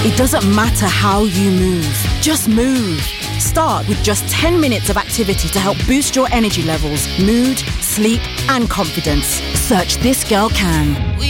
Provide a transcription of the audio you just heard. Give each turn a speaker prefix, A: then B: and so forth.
A: It doesn't matter how you move, just move. Start with just 10 minutes of activity to help boost your energy levels, mood, sleep, and confidence. Search This Girl Can.